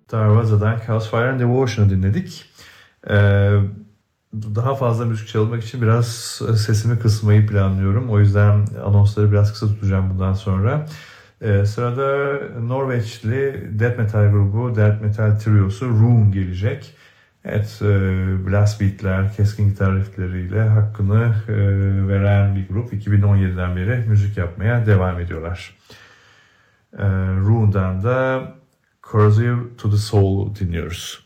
Darvaza'dan Chaos Fire and Devotion'u dinledik. Daha fazla müzik çalmak için biraz sesimi kısmayı planlıyorum. O yüzden anonsları biraz kısa tutacağım bundan sonra. Sırada Norveçli death metal grubu, death metal triosu Rune gelecek. Evet, blast beatler, keskin gitar riffleriyle hakkını veren bir grup. 2017'den beri müzik yapmaya devam ediyorlar. Rune'dan da Corrosive to the Soul dinliyoruz.